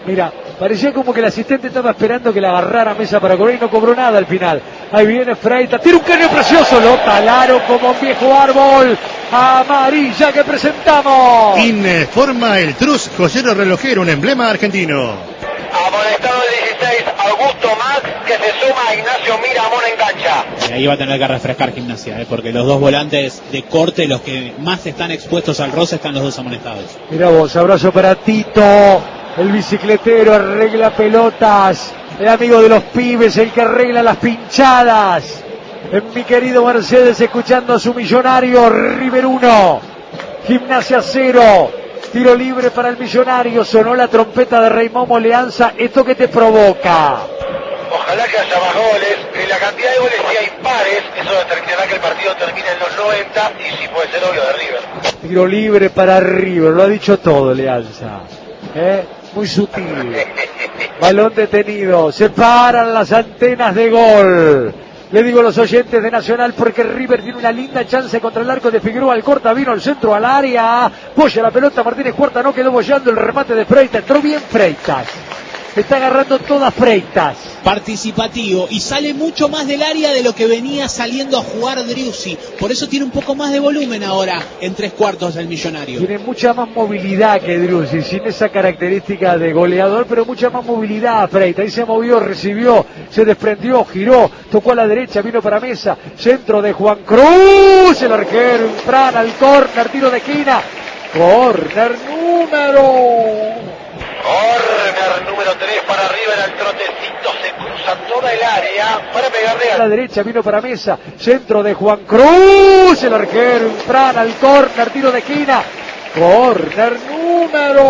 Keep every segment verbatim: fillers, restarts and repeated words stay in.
Mira, parecía como que el asistente estaba esperando que la agarrara Mesa para cobrar y no cobró nada al final. Ahí viene Freitas, tira un caño precioso, lo talaron como un viejo árbol. Amarilla que presentamos. Informa el Trus Joyero Relojero, un emblema argentino. Amonestado el dieciséis, Augusto Más, que se suma a Ignacio Miramón en cancha. Y ahí va a tener que refrescar Gimnasia, ¿eh? Porque los dos volantes de corte, los que más están expuestos al roce, están los dos amonestados. Mira vos, abrazo para Tito, el bicicletero, arregla pelotas, el amigo de los pibes, el que arregla las pinchadas. En mi querido Mercedes, escuchando a su Millonario. River uno, Gimnasia cero. Tiro libre para el Millonario. Sonó la trompeta de Rey Momo. Leanza, ¿esto qué te provoca? Ojalá que haya más goles. En la cantidad de goles sea impares. Eso determinará que el partido termine en los noventa. Y si puede ser obvio de River. Tiro libre para River. Lo ha dicho todo Leanza. ¿Eh? Muy sutil. Balón detenido. Se paran las antenas de gol. Le digo a los oyentes de Nacional porque River tiene una linda chance contra el arco de Figueroa. El corta vino al centro al área. Boya la pelota. Martínez Cuarta no quedó boyando. El remate de Freitas. Entró bien Freitas. Está agarrando todas Freitas. Participativo y sale mucho más del área de lo que venía saliendo a jugar Driussi. Por eso tiene un poco más de volumen ahora en tres cuartos del Millonario. Tiene mucha más movilidad que Driussi, sin esa característica de goleador, pero mucha más movilidad Freitas. Ahí se movió, recibió, se desprendió, giró, tocó a la derecha, vino para Mesa. Centro de Juan Cruz, el arquero Infran al córner, tiro de esquina. Córner número... Corner número tres para River, al trotecito se cruza toda el área para pegarle a la derecha, vino para Mesa, centro de Juan Cruz, el arquero Infran al córner, tiro de esquina, córner número...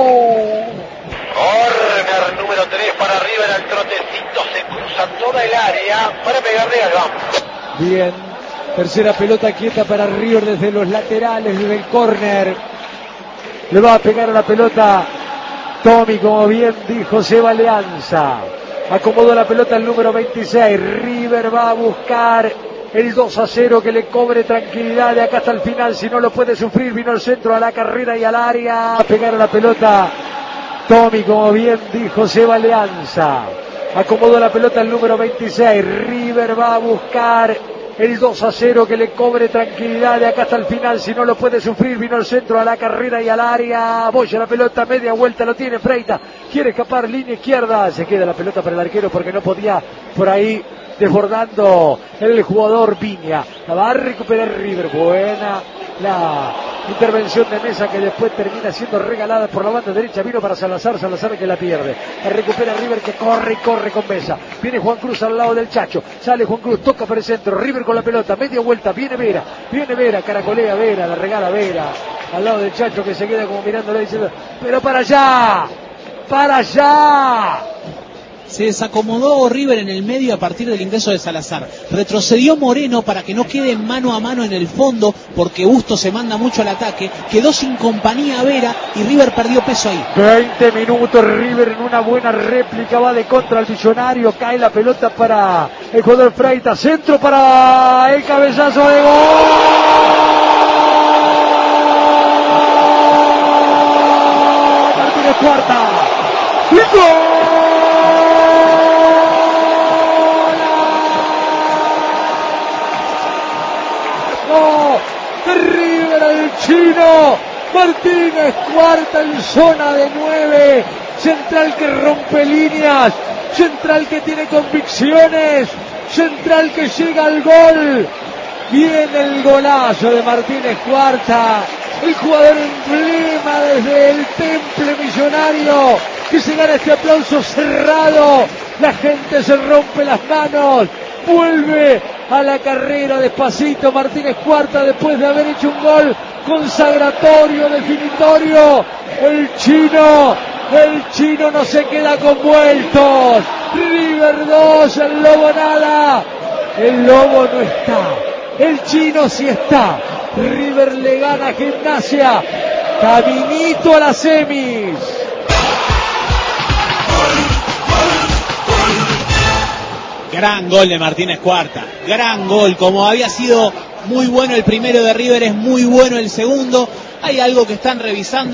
Corner número tres para River, al trotecito se cruza toda el área para pegarle al banco. Bien, tercera pelota quieta para River desde los laterales, desde el córner, le va a pegar a la pelota Tommy, como bien dijo Seba Leanza. Acomodó la pelota el número veintiséis. River va a buscar el dos a cero que le cobre tranquilidad de acá hasta el final. Si no lo puede sufrir, vino el centro a la carrera y al área. A pegar a la pelota Tommy, como bien dijo Seba Leanza. Acomodó la pelota el número veintiséis. River va a buscar el dos a cero que le cobre tranquilidad de acá hasta el final. Si no lo puede sufrir, vino el centro a la carrera y al área. Boya la pelota, media vuelta, lo tiene Freitas. Quiere escapar, línea izquierda. Se queda la pelota para el arquero porque no podía por ahí, desbordando el jugador Viña. La va a recuperar River. Buena la intervención de Mesa, que después termina siendo regalada por la banda derecha. Vino para Salazar, Salazar que la pierde. La recupera River, que corre y corre con Mesa. Viene Juan Cruz al lado del Chacho. Sale Juan Cruz, toca para el centro. River con la pelota, media vuelta. Viene Vera, viene Vera, caracolea Vera, la regala Vera. Al lado del Chacho, que se queda como mirándole diciendo: pero para allá, para allá. Se desacomodó River en el medio a partir del ingreso de Salazar. Retrocedió Moreno para que no quede mano a mano en el fondo, porque Busto se manda mucho al ataque. Quedó sin compañía Vera y River perdió peso ahí. veinte minutos, River en una buena réplica, va de contra al Millonario. Cae la pelota para el jugador Freitas. Centro para el cabezazo de gol. Martínez Cuarta. ¡Gol! River al chino Martínez Cuarta en zona de nueve, central que rompe líneas, central que tiene convicciones, central que llega al gol. Viene el golazo de Martínez Cuarta, el jugador emblema desde el Temple Millonario, que se gana este aplauso cerrado. La gente se rompe las manos. Vuelve a la carrera despacito Martínez Cuarta después de haber hecho un gol consagratorio, definitorio. El chino, el chino no se queda con vueltos. River dos, el Lobo nada. El Lobo no está, el chino sí está. River le gana a Gimnasia, caminito a las semis. Gran gol de Martínez Cuarta, gran gol. Como había sido muy bueno el primero de River, es muy bueno el segundo. Hay algo que están revisando.